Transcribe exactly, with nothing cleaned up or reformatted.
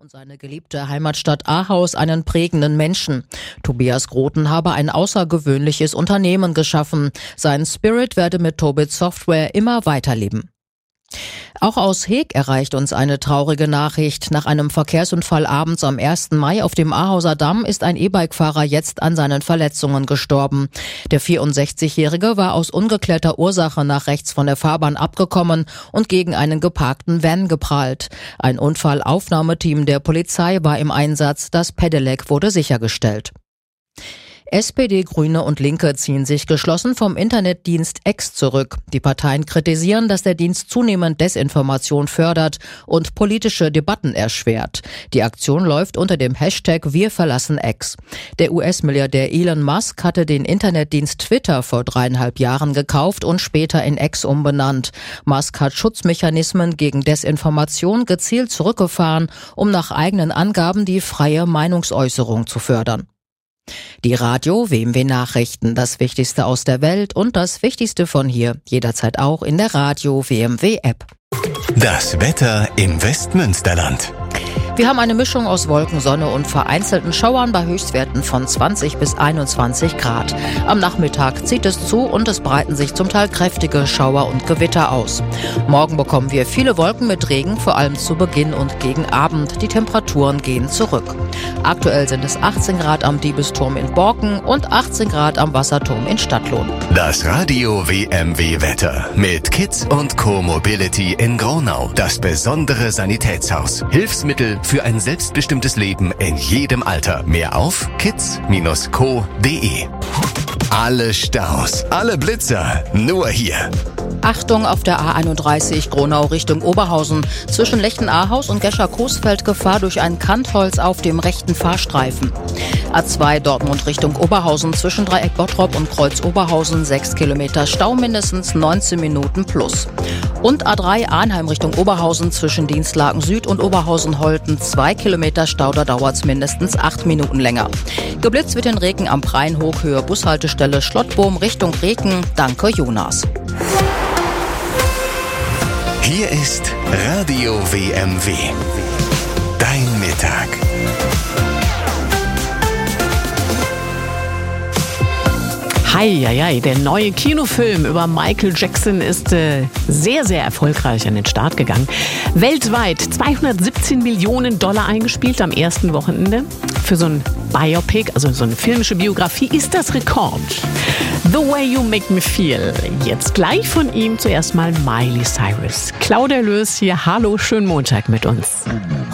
und seine geliebte Heimatstadt Ahaus einen prägenden Menschen. Tobias Groten habe ein außergewöhnliches Unternehmen geschaffen. Sein Spirit werde mit Tobit Software immer weiterleben. Auch aus Heeg erreicht uns eine traurige Nachricht. Nach einem Verkehrsunfall abends am ersten Mai auf dem Ahauser Damm ist ein E-Bike-Fahrer jetzt an seinen Verletzungen gestorben. Der vierundsechzigjährige war aus ungeklärter Ursache nach rechts von der Fahrbahn abgekommen und gegen einen geparkten Van geprallt. Ein Unfallaufnahmeteam der Polizei war im Einsatz. Das Pedelec wurde sichergestellt. S P D, Grüne und Linke ziehen sich geschlossen vom Internetdienst X zurück. Die Parteien kritisieren, dass der Dienst zunehmend Desinformation fördert und politische Debatten erschwert. Die Aktion läuft unter dem Hashtag Wir verlassen X. Der U S-Milliardär Elon Musk hatte den Internetdienst Twitter vor dreieinhalb Jahren gekauft und später in X umbenannt. Musk hat Schutzmechanismen gegen Desinformation gezielt zurückgefahren, um nach eigenen Angaben die freie Meinungsäußerung zu fördern. Die Radio W M W Nachrichten, das Wichtigste aus der Welt und das Wichtigste von hier, jederzeit auch in der Radio W M W App. Das Wetter im Westmünsterland. Wir haben eine Mischung aus Wolken, Sonne und vereinzelten Schauern bei Höchstwerten von zwanzig bis einundzwanzig Grad. Am Nachmittag zieht es zu und es breiten sich zum Teil kräftige Schauer und Gewitter aus. Morgen bekommen wir viele Wolken mit Regen, vor allem zu Beginn und gegen Abend. Die Temperaturen gehen zurück. Aktuell sind es achtzehn Grad am Diebesturm in Borken und achtzehn Grad am Wasserturm in Stadtlohn. Das Radio W M W Wetter mit Kids und Co Mobility in Gronau. Das besondere Sanitätshaus. Hilfsmittel für ein selbstbestimmtes Leben in jedem Alter. Mehr auf kids Bindestrich co Punkt de. Alle Staus, alle Blitzer, nur hier. Achtung auf der A einunddreißig Gronau Richtung Oberhausen. Zwischen Lechten-Ahaus und Gescher-Coesfeld Gefahr durch ein Kantholz auf dem rechten Fahrstreifen. A zwei Dortmund Richtung Oberhausen zwischen Dreieck Bottrop und Kreuz Oberhausen sechs Kilometer Stau, mindestens neunzehn Minuten plus. Und A drei Arnheim Richtung Oberhausen zwischen Dienstlaken Süd und Oberhausen-Holten zwei Kilometer Stau, da dauert es mindestens acht Minuten länger. Geblitzt wird in Reken am Preinhoch, Höhe Bushaltestelle Schlottbohm Richtung Reken. Danke Jonas. Hier ist Radio W M W. Dein Mittag. Heieiei, der neue Kinofilm über Michael Jackson ist äh, sehr, sehr erfolgreich an den Start gegangen. Weltweit zweihundertsiebzehn Millionen Dollar eingespielt am ersten Wochenende. Für so ein Biopic, also so eine filmische Biografie, ist das Rekord. The Way You Make Me Feel. Jetzt gleich von ihm zuerst mal Miley Cyrus. Claudia Lös hier, hallo, schönen Montag mit uns.